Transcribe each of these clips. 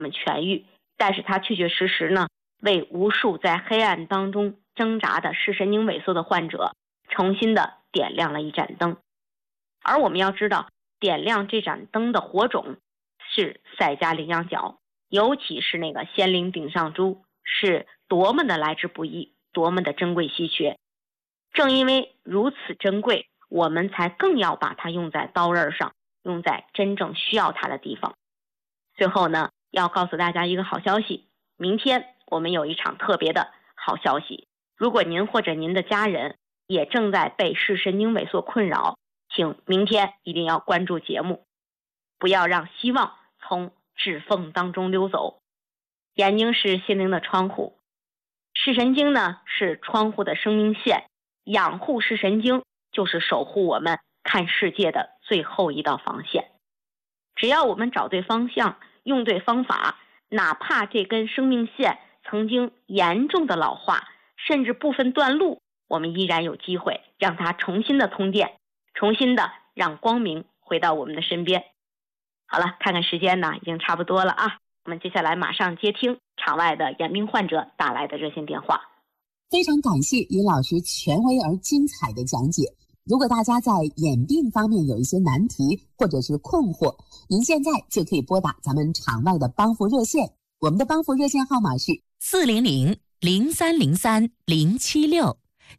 们痊愈，但是它确确实实呢，为无数在黑暗当中挣扎的视神经萎缩的患者重新的点亮了一盏灯。而我们要知道，点亮这盏灯的火种是赛迦羚羊角，尤其是那个仙灵顶上珠，是多么的来之不易，多么的珍贵稀缺。正因为如此珍贵，我们才更要把它用在刀刃上，用在真正需要它的地方。最后呢，要告诉大家一个好消息，明天我们有一场特别的好消息。如果您或者您的家人也正在被视神经萎缩困扰，请明天一定要关注节目，不要让希望从指缝当中溜走。眼睛是心灵的窗户，视神经呢是窗户的生命线，养护视神经就是守护我们看世界的最后一道防线。只要我们找对方向，用对方法，哪怕这根生命线曾经严重的老化，甚至部分断路，我们依然有机会让它重新的通电，重新的让光明回到我们的身边。好了，看看时间呢，已经差不多了啊。我们接下来马上接听场外的眼病患者打来的热线电话。 非常感谢于老师权威而精彩的讲解。如果大家在眼病方面有一些难题或者是困惑，您现在就可以拨打咱们场外的帮扶热线，我们的帮扶热线号码是 400-0303-076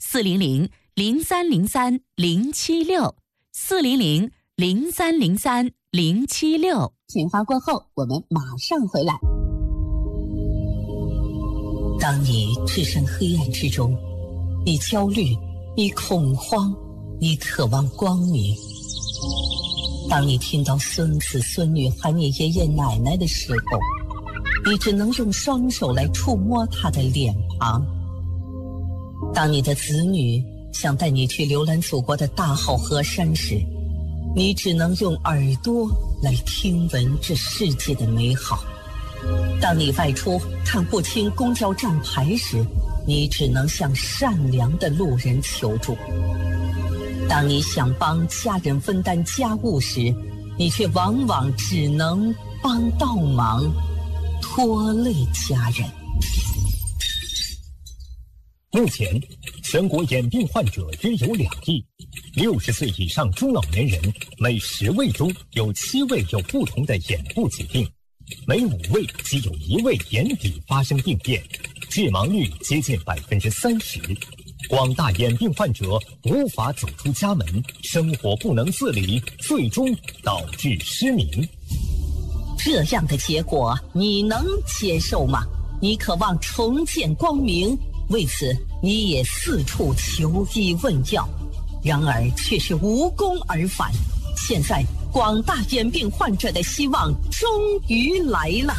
400-0303-076 电话过后我们马上回来。 当你置身黑暗之中，你焦虑，你恐慌，你渴望光明。当你听到孙子孙女喊你爷爷奶奶的时候，你只能用双手来触摸他的脸庞。当你的子女想带你去浏览祖国的大好河山时，你只能用耳朵来听闻这世界的美好。当你外出看不清公交站牌时，你只能向善良的路人求助。当你想帮家人分担家务时，你却往往只能帮倒忙，拖累家人。 目前，全国眼病患者约有2亿，60岁以上中老年人每10位中有7位有不同的眼部疾病，每5位即有1位眼底发生病变，致盲率接近30%。广大眼病患者无法走出家门，生活不能自理，最终导致失明。 这样的结果你能接受吗？你渴望重见光明，为此你也四处求医问药，然而却是无功而返。现在广大眼病患者的希望终于来了。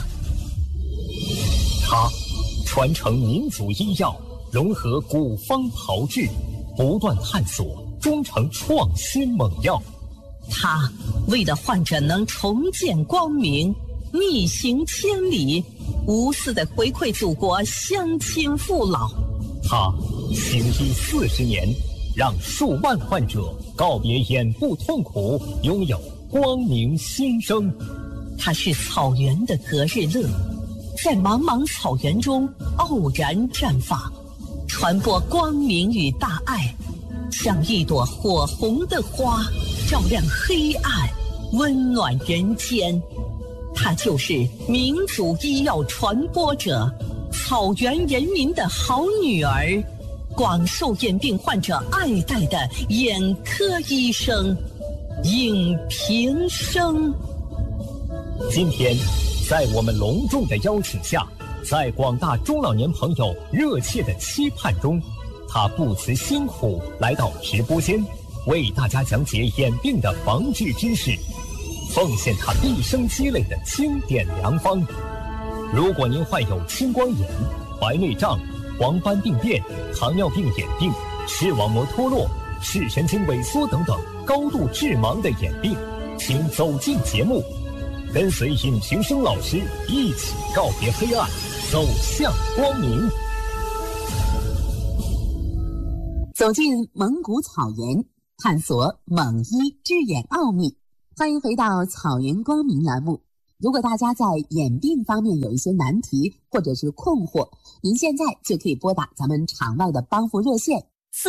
他传承民族医药，融合古方炮制，不断探索，终成创新猛药。 他为了患者能重见光明，逆行千里，无私的回馈祖国乡亲父老。 他行医40年，让数万患者告别眼部痛苦，拥有光明新生。 他是草原的隔日乐，在茫茫草原中傲然绽放，传播光明与大爱，像一朵火红的花，照亮黑暗，温暖人间。他就是民族医药传播者，草原人民的好女儿，广受眼病患者爱戴的眼科医生尹平生。 今天在我们隆重的邀请下，在广大中老年朋友热切的期盼中，他不辞辛苦来到直播间，为大家讲解眼病的防治知识，奉献他毕生积累的经典良方。如果您患有青光眼、白内障、黄斑病变、糖尿病眼病、视网膜脱落、视神经萎缩等等高度致盲的眼病，请走进节目，跟随尹平生老师一起告别黑暗，走向光明。 走进蒙古草原，探索蒙医治眼奥秘。欢迎回到草原光明栏目。 如果大家在眼病方面有一些难题或者是困惑，您现在就可以拨打咱们场外的帮扶热线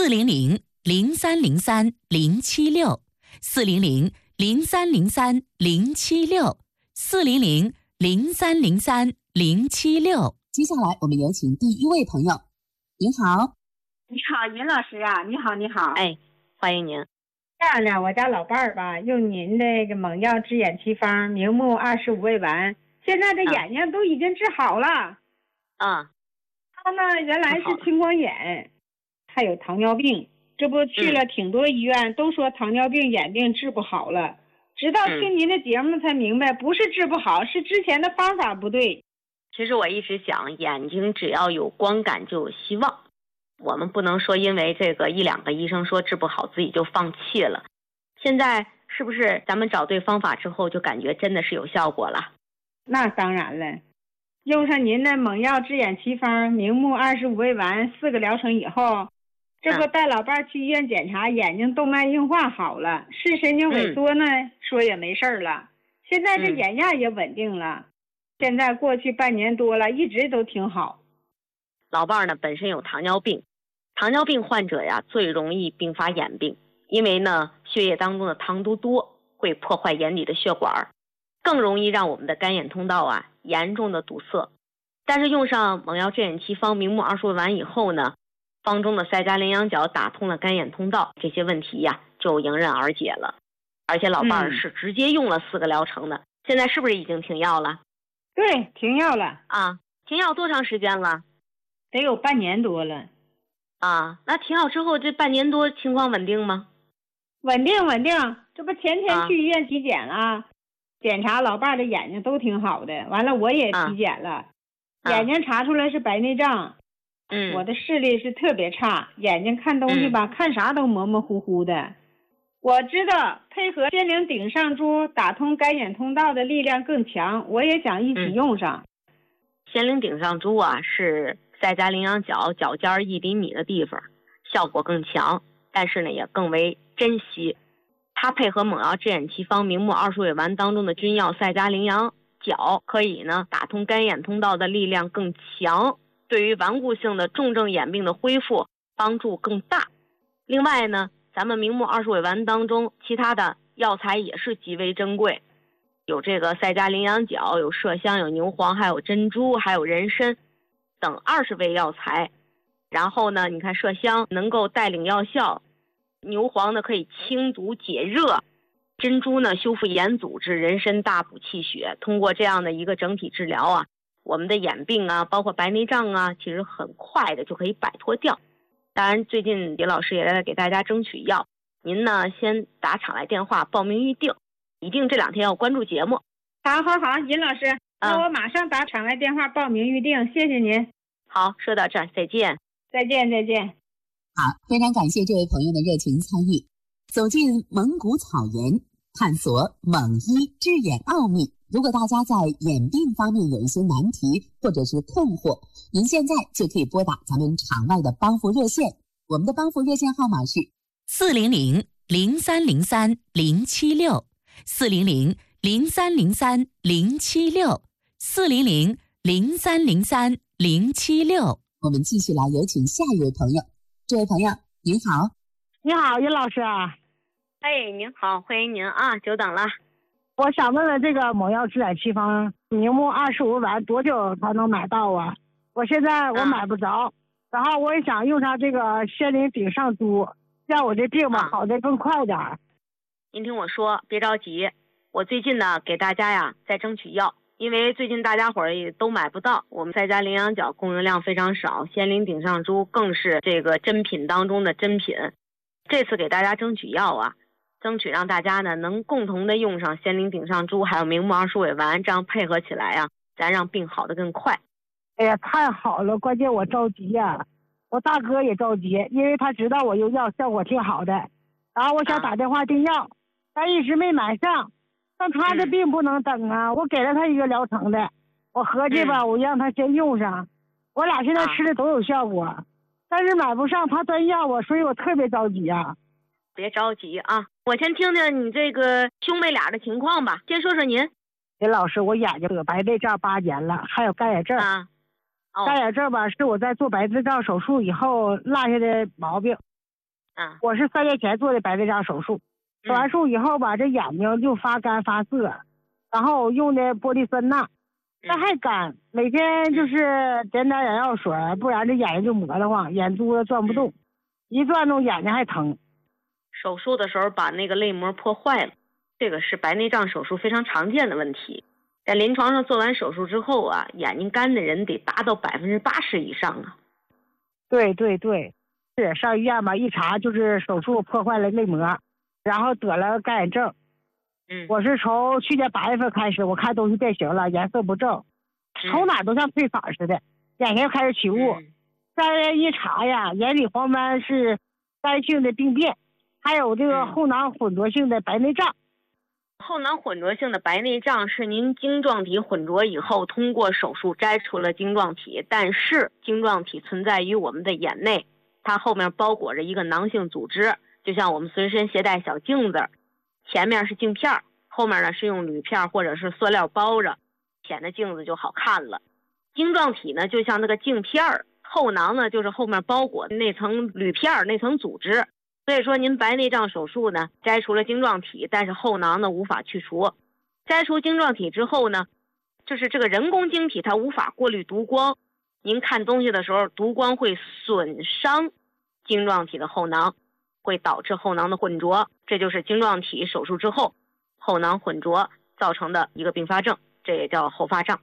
400-303-076，400-303-076。 接下来我们有请第一位朋友。您好。 你好，云老师啊，你好，你好。 哎，欢迎您。 这样的，我家老伴儿吧，用您这个猛药治眼奇方明目25味丸，现在这眼睛都已经治好了。 啊， 他呢原来是青光眼，还有糖尿病，这不去了挺多医院，都说糖尿病眼病治不好了。直到听您的节目才明白，不是治不好，是之前的方法不对。 其实我一直想，眼睛只要有光感就有希望。我们不能说因为这个1-2个医生说治不好自己就放弃了。现在是不是咱们找对方法之后就感觉真的是有效果了？ 那当然了，用上您的猛药治眼奇方明目25味丸4个疗程以后，这不带老伴儿去医院检查，眼睛动脉硬化好了，视神经萎缩呢说也没事了。现在这眼压也稳定了，现在过去半年多了，一直都挺好。 老伴儿呢本身有糖尿病，糖尿病患者呀最容易并发眼病，因为呢血液当中的糖都多，会破坏眼底的血管，更容易让我们的干眼通道啊严重的堵塞。但是用上猛药治眼奇方明目25味丸以后呢，方中的赛加羚羊角打通了干眼通道，这些问题呀就迎刃而解了。而且老伴儿是直接用了4个疗程的，现在是不是已经停药了？ 对，停药了啊。停药多长时间了？ 得有半年多了。 啊，那停药之后这半年多情况稳定吗？ 稳定，这不前天去医院体检了，检查老伴儿的眼睛都挺好的，完了我也体检了，眼睛查出来是白内障。我的视力是特别差，眼睛看东西吧，看啥都模模糊糊的。我知道配合仙灵顶上珠打通干眼通道的力量更强，我也想一起用上。 仙灵顶上珠啊是赛加羚羊角角尖1厘米的地方，效果更强，但是呢也更为珍惜。它配合猛药治眼奇方明目25味丸当中的君药赛加羚羊角，可以呢打通干眼通道的力量更强，对于顽固性的重症眼病的恢复帮助更大。另外呢，咱们明目25味丸当中其他的药材也是极为珍贵，有这个赛加羚羊角，有麝香，有牛黄，还有珍珠，还有人参等20味药材。然后呢，你看麝香能够带领药效，牛黄呢可以清毒解热，珍珠呢修复眼组织，人参大补气血。通过这样的一个整体治疗啊，我们的眼病啊，包括白内障啊，其实很快的就可以摆脱掉。当然最近李老师也在给大家争取药，您呢先打场外电话报名预定，一定这2天要关注节目。 好，尹老师，那我马上打场外电话报名预定，谢谢您。 好，说到这儿，再见。 再见。 好，非常感谢这位朋友的热情参与。走进蒙古草原，探索蒙医治眼奥秘。如果大家在眼病方面有一些难题或者是困惑，您现在就可以拨打咱们场外的帮扶热线。我们的帮扶热线号码是 400-303-076，400-303-076。 我们继续来有请下一位朋友。这位朋友您好。 你好，尹老师啊。 哎，您好，欢迎您啊，久等了。 我想问问这个猛药治眼奇方明目25味丸多久才能买到啊？我现在我买不着，然后我也想用上这个仙灵顶上珠，让我这病吧好得更快点。 您听我说，别着急，我最近呢给大家呀在争取药，因为最近大家伙儿也都买不到，我们赛加羚羊角供应量非常少，仙灵顶上珠更是这个珍品当中的珍品。这次给大家争取药啊，争取让大家呢能共同的用上仙灵顶上珠还有明目25味丸，这样配合起来啊，咱让病好得更快。 哎呀，太好了，关键我着急呀，我大哥也着急，因为他知道我用药效果挺好的，然后我想打电话订药，但一直没买上。但他的病不能等啊，我给了他1个疗程的，我合计吧，我让他先用上，我俩现在吃的都有效果，但是买不上，他真要我，所以我特别着急啊。 别着急啊，我先听听你这个兄妹俩的情况吧。先说说您。 林老师，我眼睛得白内障8年了，还有干眼症。干眼症吧，是我在做白内障手术以后落下的毛病。我是3年前做的白内障手术，做完术以后吧，这眼睛就发干发涩，然后用的玻璃酸钠，但还干，每天就是点点眼药水，不然这眼睛就磨得慌，眼珠子转不动，一转动眼睛还疼。 手术的时候把那个泪膜破坏了，这个是白内障手术非常常见的问题。在临床上做完手术之后啊，眼睛干的人得达到80%以上啊。 对，是上医院吧，一查就是手术破坏了泪膜，然后得了干眼症。我是从去年8月份开始，我看东西变形了，颜色不正，从哪都像退色似的，眼前开始起雾。再一查呀，眼底黄斑是干性的病变，还有这个后囊混浊性的白内障。 后囊混浊性的白内障是您晶状体混浊以后通过手术摘除了晶状体，但是晶状体存在于我们的眼内，它后面包裹着一个囊性组织，就像我们随身携带小镜子，前面是镜片，后面呢是用铝片或者是塑料包着，显得镜子就好看了。晶状体呢就像那个镜片，后囊呢就是后面包裹的那层铝片那层组织。所以说您白内障手术呢摘除了晶状体，但是后囊呢无法去除。摘除晶状体之后呢，就是这个人工晶体它无法过滤读光，您看东西的时候读光会损伤晶状体的后囊，会导致后囊的混浊，这就是晶状体手术之后后囊混浊造成的一个并发症，这也叫后发障。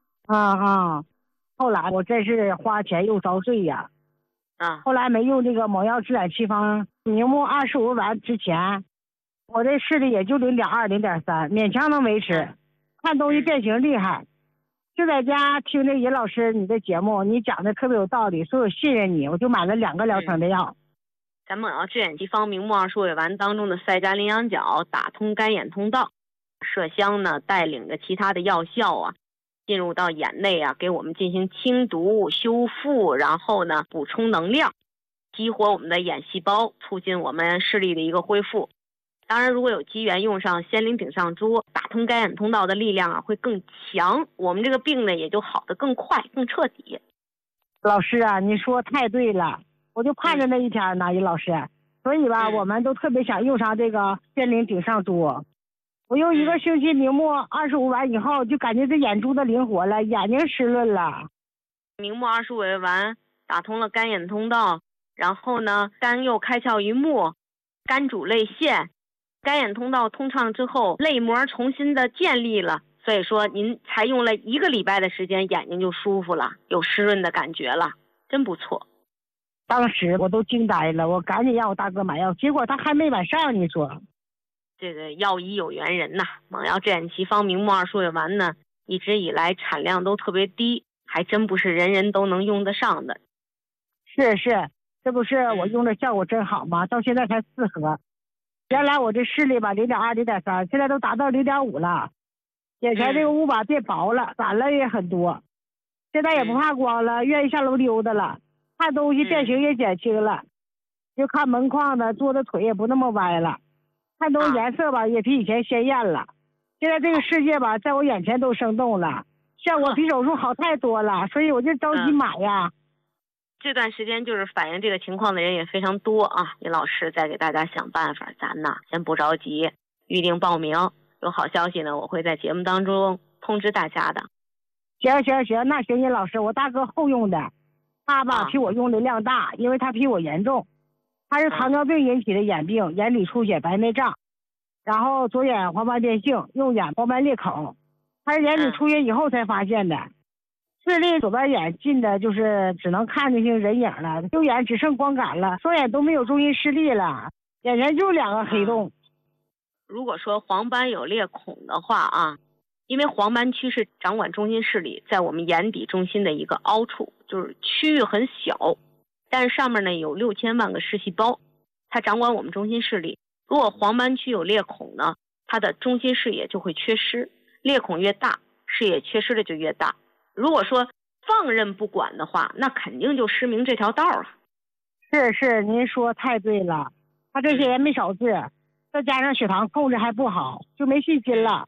后来我真是花钱又遭罪呀。后来没用这个某药治感奇方明目25完之前，我这视力也就0.2、0.3，勉强能维持，看东西变形厉害。就在家听着尹老师你的节目，你讲的特别有道理，所以我信任你，我就买了2个疗程的药。 咱们治眼奇方明目2数位丸当中的赛加羚羊角打通干眼通道，麝香呢带领着其他的药效啊进入到眼内啊，给我们进行清毒修复，然后呢补充能量，激活我们的眼细胞，促进我们视力的一个恢复。当然如果有机缘用上仙灵顶上珠，打通干眼通道的力量啊会更强，我们这个病呢也就好得更快更彻底。 老师啊，你说太对了，我就盼着那一天呢，尹老师。所以吧，我们都特别想用上这个仙灵顶上珠。我用1个星期明目25完以后，就感觉这眼珠子灵活了，眼睛湿润了。 明目2数位丸打通了干眼通道，然后呢肝又开窍于目，肝主泪腺，干眼通道通畅之后，泪膜重新的建立了，所以说您才用了1个礼拜的时间，眼睛就舒服了，有湿润的感觉了，真不错。 当时我都惊呆了，我赶紧让我大哥买药，结果他还没买上，你说。 这个药医有缘人呐，猛药治眼奇方明目2数位丸呢，一直以来产量都特别低，还真不是人人都能用得上的。 是，这不是我用的效果真好吗？到现在才4盒。原来我这视力吧0.2、0.3，现在都达到0.5了。眼前这个雾吧变薄了，散了也很多。现在也不怕光了，愿意下楼溜达了，看东西变形也减轻了，就看门框的坐的腿也不那么歪了。看东西颜色吧也比以前鲜艳了，现在这个世界吧在我眼前都生动了，效果比手术好太多了，所以我就着急买呀。 这段时间就是反映这个情况的人也非常多啊，尹老师再给大家想办法，咱呢先不着急，预定报名，有好消息呢我会在节目当中通知大家的。 行，那行，尹老师，我大哥后用的，他吧比我用的量大，因为他比我严重。他是糖尿病引起的眼病，眼底出血白内障，然后左眼黄斑变性，右眼黄斑裂口。他是眼底出血以后才发现的。视力左边眼近的就是只能看见人影了，右眼只剩光感了，双眼都没有中心视力了，眼前就2个黑洞。 如果说黄斑有裂孔的话啊，因为黄斑区是掌管中心视力，在我们眼底中心的一个凹处，就是区域很小，但是上面呢有6000万个视细胞，它掌管我们中心视力。如果黄斑区有裂孔呢，它的中心视野就会缺失，裂孔越大，视野缺失的就越大。如果说放任不管的话，那肯定就失明这条道了。 是，您说太对了。他这些人没少治，再加上血糖控制还不好，就没信心了。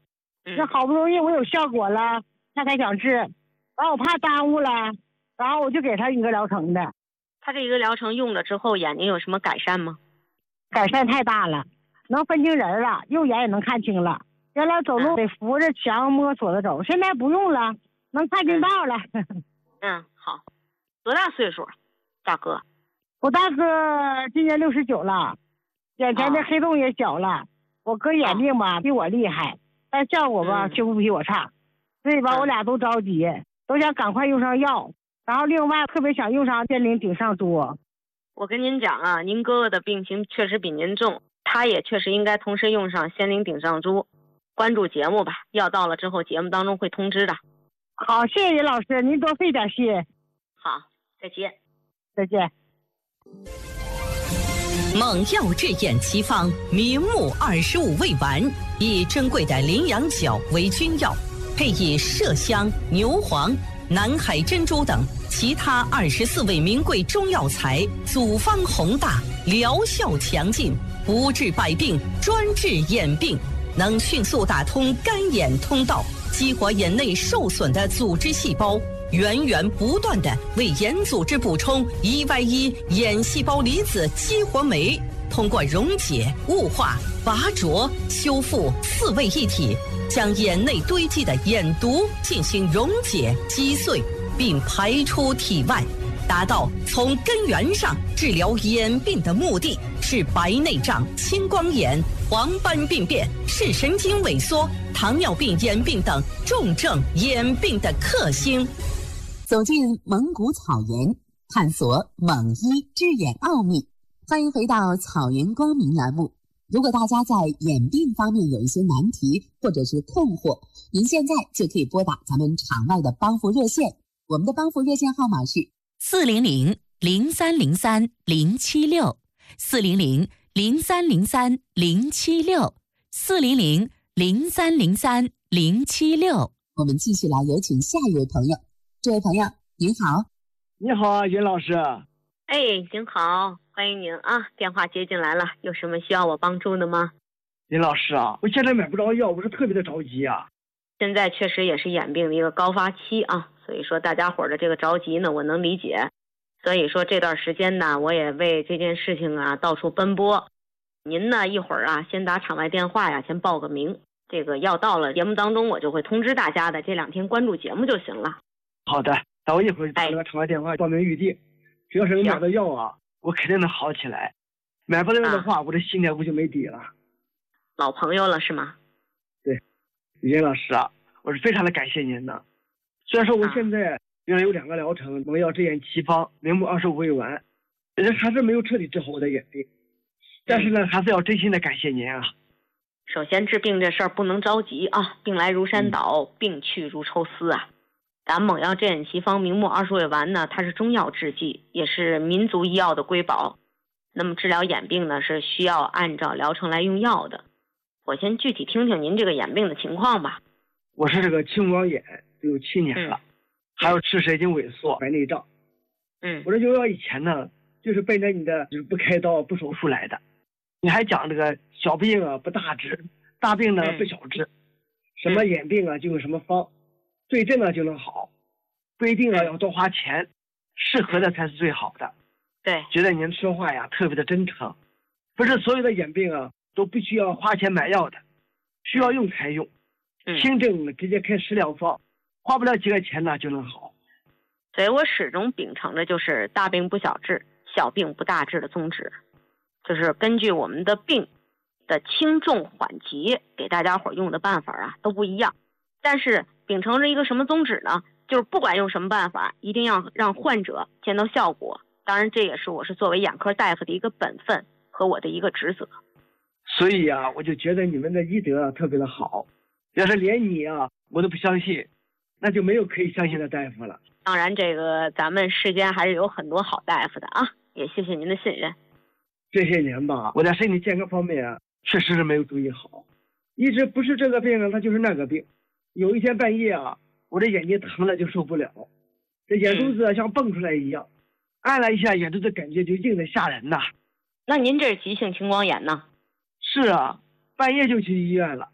那好不容易我有效果了，他才想治，然后我怕耽误了，然后我就给他一个疗程的。 他这一个疗程用了之后，眼睛有什么改善吗？ 改善太大了，能分清人了，右眼也能看清了。原来走路得扶着墙摸索着走，现在不用了，能看清道了。 好。多大岁数，大哥？ 我大哥今年69了，眼前的黑洞也小了。我哥眼病吧比我厉害，但效果吧却不比我差，所以吧我俩都着急，都想赶快用上药。然后另外特别想用上仙灵顶上珠。 我跟您讲啊，您哥哥的病情确实比您重，他也确实应该同时用上仙灵顶上珠。关注节目吧，药到了之后节目当中会通知的。 好，谢谢林老师，您多费点心。 好，再见。 再见。 猛药治眼奇方明目25味丸，以珍贵的羚羊角为君药，配以麝香、牛黄、南海珍珠等其他24味名贵中药材，组方宏大，疗效强劲，不治百病，专治眼病，能迅速打通干眼通道，激活眼内受损的组织细胞，源源不断地为眼组织补充1Y1眼细胞离子激活酶，通过溶解、雾化、拔灼、修复4位一体，将眼内堆积的眼毒进行溶解、击碎，并排出体外，达到从根源上治疗眼病的目的，是白内障、青光眼、黄斑病变、视神经萎缩、糖尿病眼病等重症眼病的克星。 走进蒙古草原，探索蒙医治眼奥秘。欢迎回到草原光明栏目。如果大家在眼病方面有一些难题或者是困惑，您现在就可以拨打咱们场外的帮扶热线，我们的帮扶热线号码是 400-0303-076 400-0303-076 400-0303-076。 我们继续来有请下一位朋友。这位朋友您好。 你好啊，尹老师。 您好，欢迎您啊，电话接进来了，有什么需要我帮助的吗？ 尹老师啊，我现在买不着药，我是特别的着急啊。 现在确实也是眼病的一个高发期啊，所以说大家伙的这个着急呢，我能理解。所以说这段时间呢，我也为这件事情啊到处奔波。您呢一会儿啊先打场外电话呀，先报个名，这个药到了节目当中我就会通知大家的，这2天关注节目就行了。 好的，那我一会儿打那个场外电话报名预定。只要是能买到药啊，我肯定能好起来。买不到药的话，我这心里不就没底了。 老朋友了是吗？ 对，尹老师啊，我是非常的感谢您的。虽然说我现在原来有2个疗程，蒙药治眼奇方明目25味丸，人还是没有彻底治好我的眼病。但是呢，还是要真心的感谢您啊。 首先治病这事儿不能着急啊，病来如山倒，病去如抽丝啊。咱蒙药治眼奇方明目20味丸呢，它是中药制剂，也是民族医药的瑰宝。那么治疗眼病呢，是需要按照疗程来用药的。我先具体听听您这个眼病的情况吧。 我是这个青光眼都有7年了，还有视神经萎缩、白内障。我这用药以前呢，就是奔着你的就是不开刀不手术来的。你还讲这个小病啊不大治，大病呢不小治，什么眼病啊就用什么方。对症呢就能好，不一定啊要多花钱，适合的才是最好的。 对， 觉得您说话呀特别的真诚，不是所有的眼病啊都必须要花钱买药的，需要用才用。轻症直接开食疗方，花不了几个钱呢就能好。 所以我始终秉承着就是大病不小治，小病不大治的宗旨，就是根据我们的病的轻重缓急，给大家伙用的办法啊都不一样。但是秉承着一个什么宗旨呢？就是不管用什么办法，一定要让患者见到效果。当然这也是我是作为眼科大夫的一个本分和我的一个职责。 所以啊，我就觉得你们的医德特别的好，要是连你啊我都不相信，那就没有可以相信的大夫了。 当然这个咱们世间还是有很多好大夫的啊，也谢谢您的信任。 这些年吧，我在身体健康方面啊确实是没有注意好，一直不是这个病啊它就是那个病。有一天半夜啊，我这眼睛疼了就受不了，这眼珠子像蹦出来一样，按了一下眼珠子感觉就硬得吓人呐。 那您这是急性青光眼呢？ 是啊，半夜就去医院了，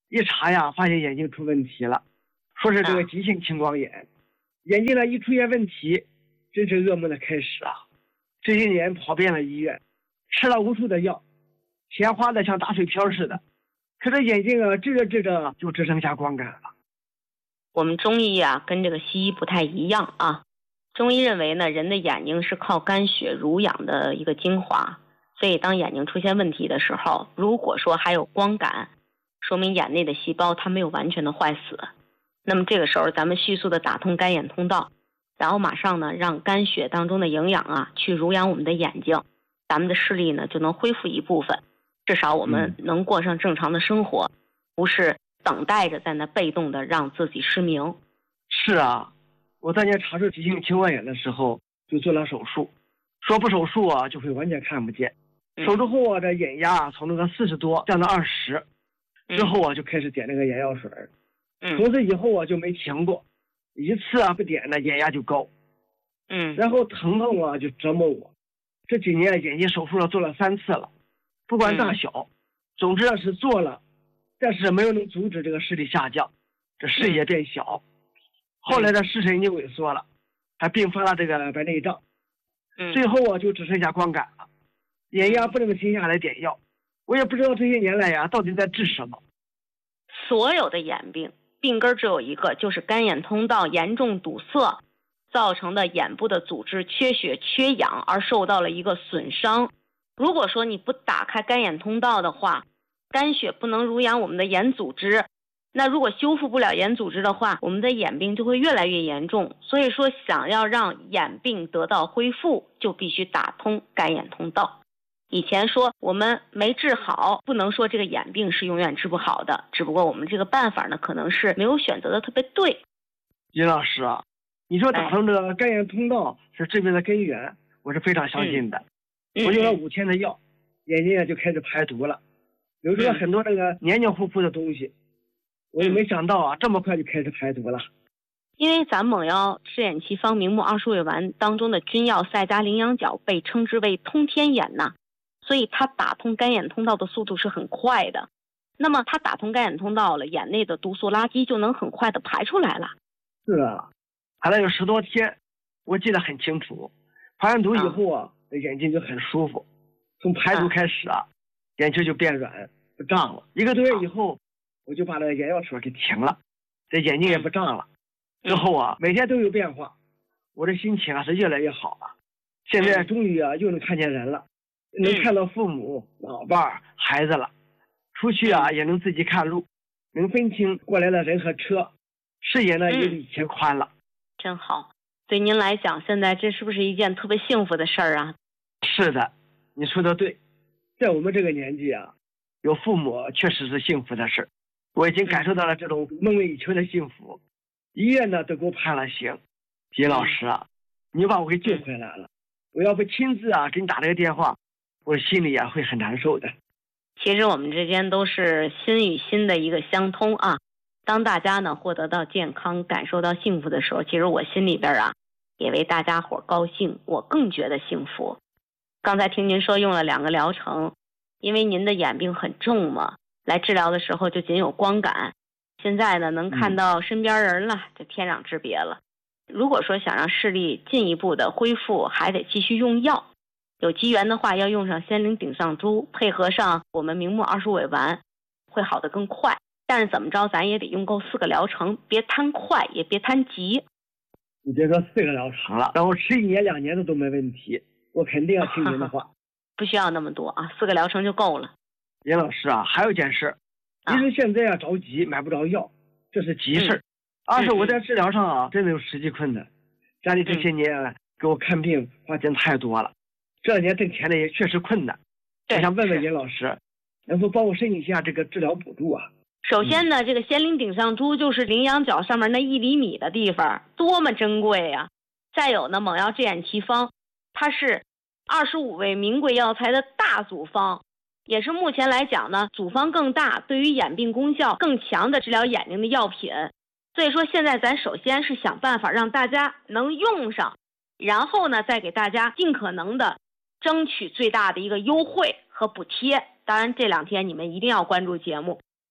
一查呀，发现眼睛出问题了，说是这个急性青光眼。眼睛呢一出现问题，真是噩梦的开始啊！这些年跑遍了医院，吃了无数的药，钱花的像打水漂似的，可是眼睛啊治着治着就只剩下光感了。 我们中医啊跟这个西医不太一样啊，中医认为呢，人的眼睛是靠肝血濡养的一个精华，所以当眼睛出现问题的时候，如果说还有光感，说明眼内的细胞它没有完全的坏死。那么这个时候咱们迅速的打通肝眼通道，然后马上呢让肝血当中的营养啊去濡养我们的眼睛，咱们的视力呢就能恢复一部分，至少我们能过上正常的生活，不是等待着在那被动的让自己失明。 是啊，我当年查出急性青光眼的时候就做了手术，说不手术啊就会完全看不见。手术后啊这眼压从那个40多降到20，之后啊就开始点那个眼药水，从此以后啊就没停过，一次啊不点呢眼压就高，然后疼痛啊就折磨我。这几年眼睛手术做了3次了，不管大小，总之是做了，但是没有能阻止这个视力下降，这视野变小。后来的视神经萎缩了，还并发了这个白内障，最后啊就只剩下光感了，眼压不能停下来点药，我也不知道这些年来呀到底在治什么。 所有的眼病病根只有一个，就是肝眼通道严重堵塞造成的眼部的组织缺血缺氧而受到了一个损伤。如果说你不打开肝眼通道的话，肝血不能濡养我们的眼组织，那如果修复不了眼组织的话，我们的眼病就会越来越严重。所以说想要让眼病得到恢复，就必须打通肝眼通道。以前说我们没治好，不能说这个眼病是永远治不好的，只不过我们这个办法呢可能是没有选择的特别对。 尹老师啊，你说打通这个肝眼通道是治病的根源，我是非常相信的。我用了5天的药，眼睛就开始排毒了，流出了很多这个黏黏糊糊的东西，我也没想到啊这么快就开始排毒了。 因为咱猛药赤眼奇方明目20味丸当中的君药赛加羚羊角被称之为通天眼呐，所以它打通肝眼通道的速度是很快的。那么它打通肝眼通道了，眼内的毒素垃圾就能很快的排出来了。 是啊，排了有10多天，我记得很清楚。排完毒以后啊，眼睛就很舒服。从排毒开始啊，眼球就变软不胀了。1个多月以后，我就把那个眼药水给停了，这眼睛也不胀了。之后啊，每天都有变化，我的心情啊是越来越好了。现在终于啊又能看见人了，能看到父母、老伴儿、孩子了。出去啊也能自己看路，能分清过来的人和车，视野呢也比以前宽了。 真好，对您来讲，现在这是不是一件特别幸福的事儿啊？ 是的，你说的对，在我们这个年纪啊，有父母确实是幸福的事。我已经感受到了这种梦寐以求的幸福。医院呢都给我判了刑。尹老师啊，你把我给救回来了。我要不亲自啊给你打这个电话，我心里啊会很难受的。 其实我们之间都是心与心的一个相通啊。当大家呢获得到健康，感受到幸福的时候，其实我心里边啊也为大家伙高兴，我更觉得幸福。刚才听您说用了2个疗程，因为您的眼病很重嘛，来治疗的时候就仅有光感，现在呢能看到身边人了，这天壤之别了。如果说想让视力进一步的恢复，还得继续用药，有机缘的话要用上仙灵顶上珠，配合上我们明目20味丸，会好得更快。但是怎么着咱也得用够4个疗程，别贪快也别贪急。 你别说4个疗程了，然后吃1年2年的都没问题，我肯定要听您的话。 不需要那么多啊，4个疗程就够了。 尹老师啊，还有一件事，一是现在啊着急买不着药，这是急事。2是我在治疗上啊真的有实际困难，家里这些年啊给我看病花钱太多了，这2年挣钱的也确实困难。我想问问尹老师，能否帮我申请一下这个治疗补助啊？ 首先呢，这个仙灵顶上珠就是羚羊角上面那1厘米的地方，多么珍贵呀！再有呢，猛药赤眼奇方，它是25味名贵药材的大组方，也是目前来讲呢，组方更大，对于眼病功效更强的治疗眼睛的药品。所以说现在咱首先是想办法让大家能用上，然后呢再给大家尽可能的争取最大的一个优惠和补贴。当然这2天你们一定要关注节目，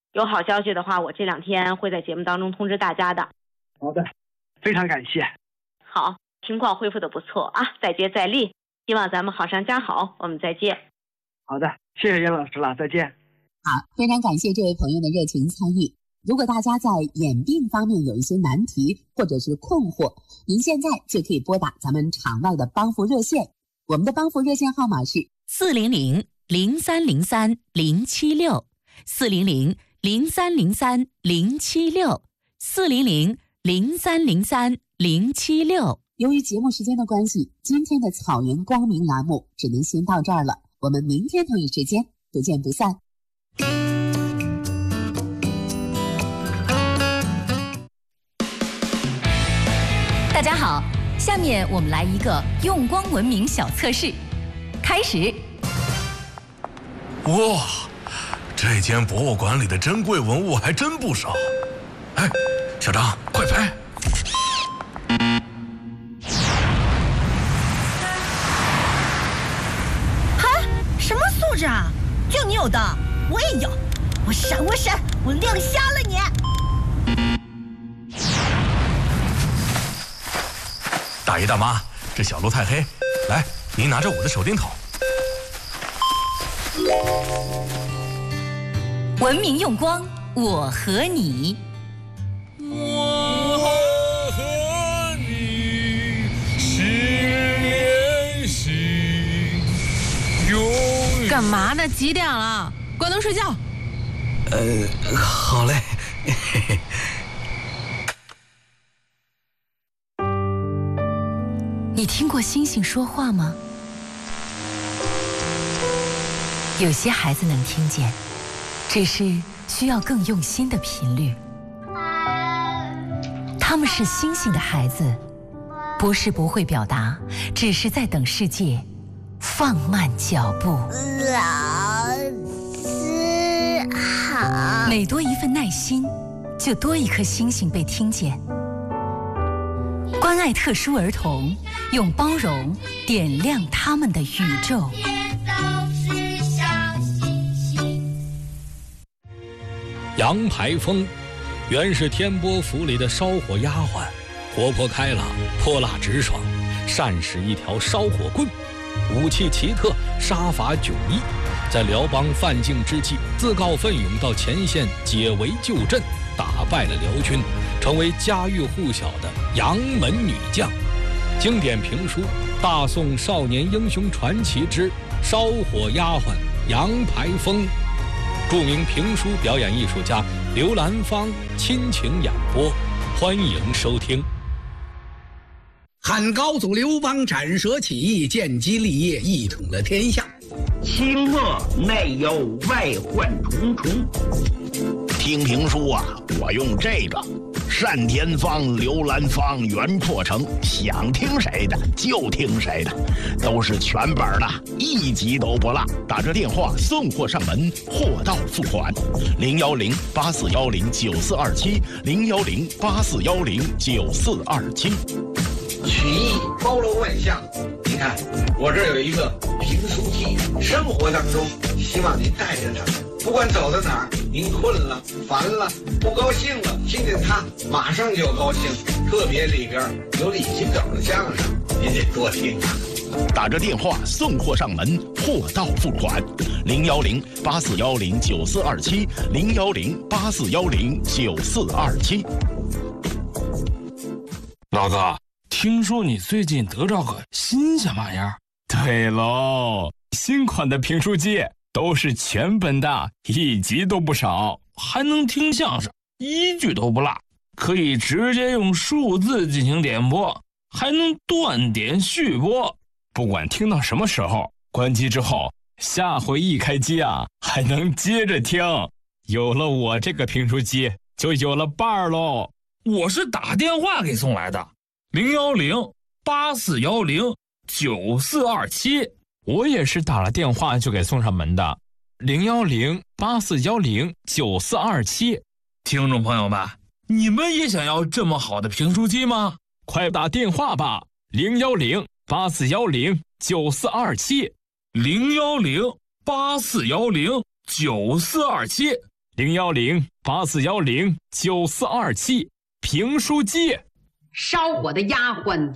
有好消息的话，我这2天会在节目当中通知大家的。 好的，非常感谢。 好，情况恢复的不错啊，再接再厉，希望咱们好上加好，我们再见。 好的，谢谢严老师了，再见。 好，非常感谢这位朋友的热情参与。如果大家在眼病方面有一些难题或者是困惑，您现在就可以拨打咱们场外的帮扶热线，我们的帮扶热线号码是 400-303-076，400-303-076。 由于节目时间的关系，今天的草原光明栏目只能先到这儿了，我们明天同一时间不见不散。 大家好，下面我们来一个用光文明小测试，开始。 哇，这间博物馆里的珍贵文物还真不少。哎，小张，快拍！ 嗨，什么素质啊？就你有的，我也有。我闪，我亮瞎了你！ 大爷大妈，这小路太黑，来，您拿着我的手电筒。 文明用光，我和你。 我和你是联系，永远。 干嘛呢？几点了？关灯睡觉。 好嘞。 你听过星星说话吗？有些孩子能听见，只是需要更用心的频率。他们是星星的孩子，不是不会表达，只是在等世界放慢脚步。 老师好。 每多一份耐心，就多一颗星星被听见。关爱特殊儿童，用包容点亮他们的宇宙。 杨排风原是天波府里的烧火丫鬟，活泼开朗，泼辣直爽，善使一条烧火棍，武器奇特，杀伐迥异。在辽邦犯境之际，自告奋勇到前线解围救阵，打败了辽军，成为家喻户晓的杨门女将。经典评书《大宋少年英雄传奇之烧火丫鬟杨排风》，著名评书表演艺术家刘兰芳亲情演播，欢迎收听。 汉高祖刘邦斩蛇起义，建基立业，一统了天下。 清末内忧外患重重。听评书啊，我用这个单田芳、刘兰芳、袁阔成，想听谁的就听谁的，都是全本的，一集都不落。打这电话送货上门，货到付款。010-8410-9427，010-8410-9427。 曲艺包罗万象，你看我这有一个评书机，生活当中希望您带着它，不管走到哪儿，您困了、烦了、不高兴了，听见它马上就高兴。特别里边有李金斗的相声，您得多听啊。 打着电话送货上门，货到付款。010-8410-9427，010-8410-9427。 老哥，听说你最近得着个新鲜玩意儿？ 对喽，新款的评书机都是全本的，一集都不少， 还能听相声，一句都不落，可以直接用数字进行点播，还能断点续播。 不管听到什么时候，关机之后，下回一开机啊，还能接着听。有了我这个评书机，就有了伴儿喽。 我是打电话给送来的，010-8410-9427。 我也是打了电话就给送上门的，010-8410-9427。 听众朋友们，你们也想要这么好的评书机吗？ 快打电话吧，010-8410-9427， 010-8410-9427。 010-8410-9427，评书机。 烧火的丫鬟